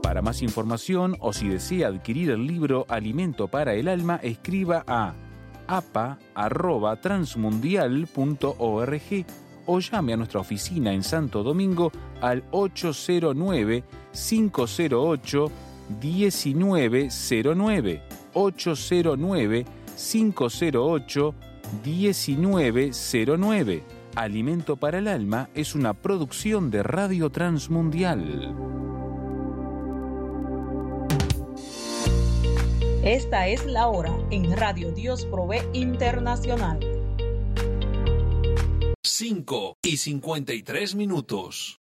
Para más información o si desea adquirir el libro Alimento para el Alma, escriba a apa@transmundial.org o llame a nuestra oficina en Santo Domingo al 809-508-1909, 809-508-1909. Alimento para el Alma es una producción de Radio Transmundial. Esta es la hora en Radio Dios Provee Internacional. 5:53.